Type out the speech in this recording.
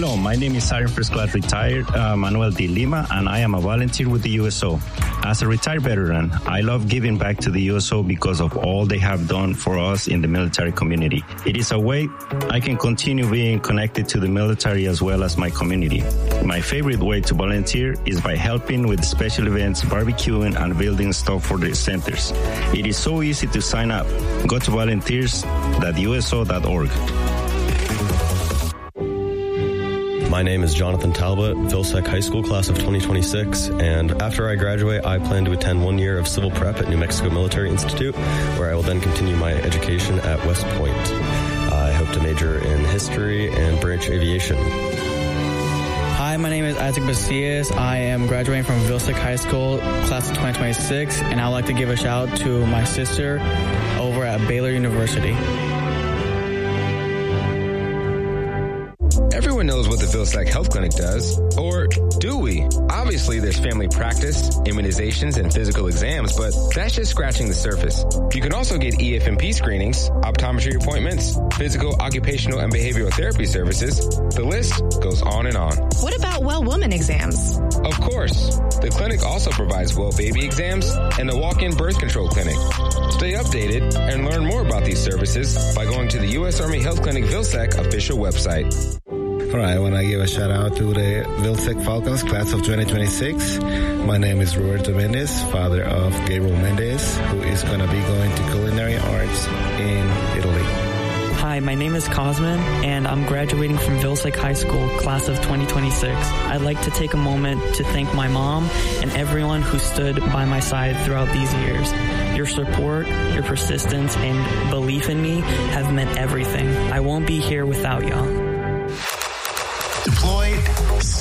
Hello, my name is Sergeant First Class Retired Manuel D. Lima, and I am a volunteer with the USO. As a retired veteran, I love giving back to the USO because of all they have done for us in the military community. It is a way I can continue being connected to the military as well as my community. My favorite way to volunteer is by helping with special events, barbecuing, and building stuff for the centers. It is so easy to sign up. Go to volunteers.uso.org. My name is Jonathan Talbot, Vilsec High School class of 2026, and after I graduate, I plan to attend 1 year of civil prep at New Mexico Military Institute, where I will then continue my education at West Point. I hope to major in history and branch aviation. Hi, my name is Isaac Bacias. I am graduating from Vilsec High School, class of 2026, and I would like to give a shout out to my sister over at Baylor University. Everyone knows what the Vilsec Health Clinic does, or do we? Obviously, there's family practice, immunizations, and physical exams, but that's just scratching the surface. You can also get EFMP screenings, optometry appointments, physical, occupational, and behavioral therapy services. The list goes on and on. What about Well Woman exams? Of course. The clinic also provides Well Baby exams and a walk-in birth control clinic. Stay updated and learn more about these services by going to the U.S. Army Health Clinic Vilsec official website. All right, I want to give a shout out to the Vilsec Falcons class of 2026. My name is Roberto Mendez, father of Gabriel Mendez, who is going to be going to culinary arts in Italy. Hi, my name is Cosman, and I'm graduating from Vilsec High School, class of 2026. I'd like to take a moment to thank my mom and everyone who stood by my side throughout these years. Your support, your persistence, and belief in me have meant everything. I won't be here without y'all. Deployed,